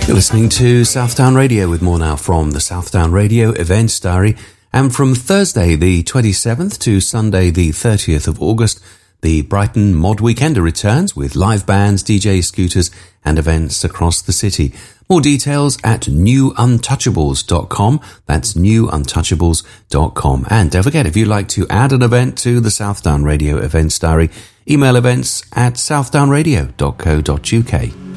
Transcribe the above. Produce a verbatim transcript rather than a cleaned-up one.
You're listening to Southdown Radio with more now from the Southdown Radio Events Diary. And from Thursday the twenty-seventh to Sunday the thirtieth of August, the Brighton Mod Weekender returns with live bands, D J scooters and events across the city. More details at new untouchables dot com. That's new untouchables dot com. And don't forget, if you'd like to add an event to the Southdown Radio Events Diary, email events at southdown radio dot co dot uk.